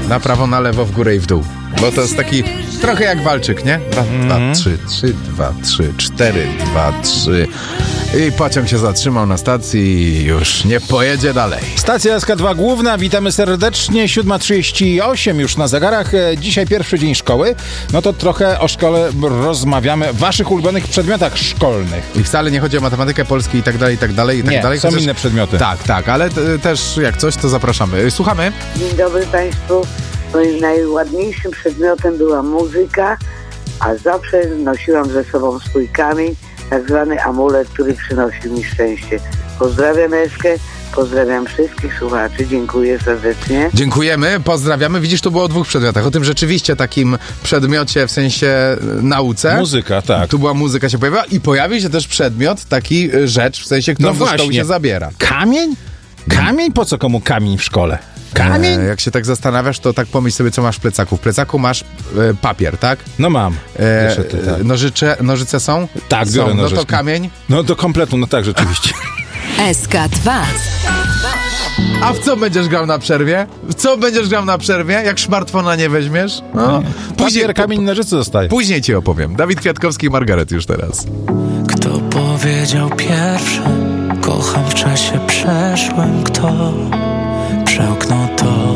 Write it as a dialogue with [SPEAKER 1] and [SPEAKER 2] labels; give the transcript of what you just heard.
[SPEAKER 1] Na prawo, na lewo, w górę i w dół. Bo to jest taki trochę jak walczyk, nie? 2, 2, 3, 3, 2, 3, 4, 2, 3. I pociąg się zatrzymał na stacji i już nie pojedzie dalej.
[SPEAKER 2] Stacja SK2 Główna, witamy serdecznie, 7:38 już na zegarach. Dzisiaj pierwszy dzień szkoły, no to trochę o szkole rozmawiamy, waszych ulubionych przedmiotach szkolnych.
[SPEAKER 1] I wcale nie chodzi o matematykę, polski i tak dalej, i tak dalej, i tak
[SPEAKER 2] Nie,
[SPEAKER 1] dalej.
[SPEAKER 2] są inne przedmioty.
[SPEAKER 1] Tak, ale też jak coś, to zapraszamy. Słuchamy.
[SPEAKER 3] Dzień dobry Państwu. Moim najładniejszym przedmiotem była muzyka, a zawsze nosiłam ze sobą swój kamień, tak zwany amulet, który przynosił mi szczęście. Pozdrawiam Eskę, pozdrawiam wszystkich słuchaczy, dziękuję serdecznie.
[SPEAKER 1] Dziękujemy, pozdrawiamy. Widzisz, tu było o dwóch przedmiotach. O tym rzeczywiście takim przedmiocie, w sensie nauce.
[SPEAKER 2] Muzyka, tak.
[SPEAKER 1] Tu była muzyka, się pojawiła i pojawił się też przedmiot, taki rzecz, w sensie, którą do szkoły się zabiera.
[SPEAKER 2] Kamień? Kamień? Po co komu kamień w szkole? Kamień?
[SPEAKER 1] Jak się tak zastanawiasz, to tak pomyśl sobie, co masz w plecaku. W plecaku masz papier, tak?
[SPEAKER 2] No mam. Zeszyty, tak.
[SPEAKER 1] Nożyce są?
[SPEAKER 2] Tak,
[SPEAKER 1] są.
[SPEAKER 2] biorę nożyczki.
[SPEAKER 1] No to kamień?
[SPEAKER 2] No do kompletu, no tak, rzeczywiście.
[SPEAKER 4] SK2.
[SPEAKER 1] A w co będziesz grał na przerwie? W co będziesz grał na przerwie, jak smartfona nie weźmiesz? No.
[SPEAKER 2] Papier, kamień, nożyce zostaje.
[SPEAKER 1] Później ci opowiem. Dawid Kwiatkowski i Margaret już teraz.
[SPEAKER 5] Kto powiedział pierwszy, kocham w czasie przeszłym, kto przełknął to,